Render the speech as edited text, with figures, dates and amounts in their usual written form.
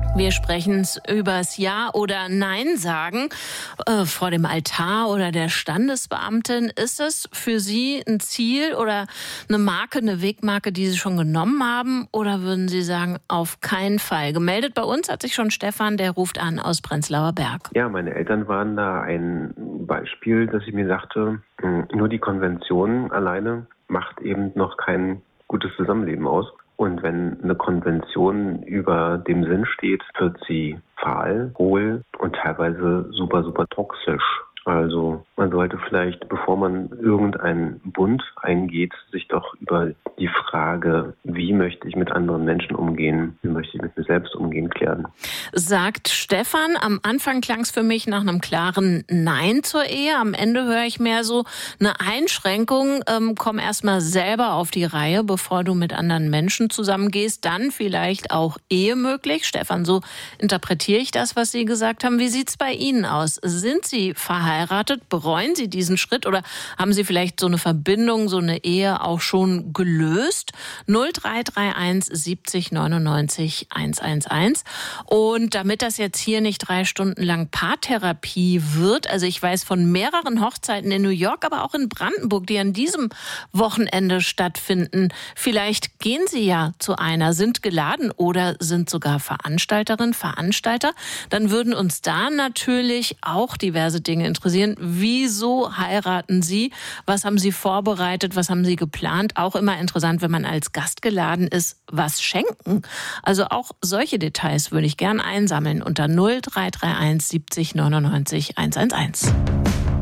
Wir sprechen übers Ja oder Nein sagen vor dem Altar oder der Standesbeamtin. Ist es für Sie ein Ziel oder eine Marke, eine Wegmarke, die Sie schon genommen haben? Oder würden Sie sagen, auf keinen Fall? Gemeldet bei uns hat sich schon Stefan, der ruft an aus Prenzlauer Berg. Ja, meine Eltern waren da ein Beispiel, dass ich mir sagte, nur die Konvention alleine macht eben noch kein gutes Zusammenleben aus. Und wenn eine Konvention über dem Sinn steht, wird sie fahl, hohl und teilweise super, super toxisch. Also man sollte vielleicht, bevor man irgendeinen Bund eingeht, sich doch über die Frage, wie möchte ich mit anderen Menschen umgehen, wie möchte ich mit mir selbst umgehen, klären. Sagt Stefan, am Anfang klang es für mich nach einem klaren Nein zur Ehe. Am Ende höre ich mehr so eine Einschränkung. Komm erst mal selber auf die Reihe, bevor du mit anderen Menschen zusammengehst. Dann vielleicht auch Ehe möglich. Stefan, so interpretiere ich das, was Sie gesagt haben. Wie sieht's bei Ihnen aus? Sind Sie verheiratet? Bereuen Sie diesen Schritt oder haben Sie vielleicht so eine Verbindung, so eine Ehe auch schon gelöst? 0331 70 99 111. Und damit das jetzt hier nicht 3 Stunden lang Paartherapie wird, also ich weiß von mehreren Hochzeiten in New York, aber auch in Brandenburg, die an diesem Wochenende stattfinden. Vielleicht gehen Sie ja zu einer, sind geladen oder sind sogar Veranstalterinnen, Veranstalter. Dann würden uns da natürlich auch diverse Dinge interessieren. Wieso heiraten Sie? Was haben Sie vorbereitet? Was haben Sie geplant? Auch immer interessant, wenn man als Gast geladen ist, was schenken? Also auch solche Details würde ich gern einsammeln unter 0331 70 99 111.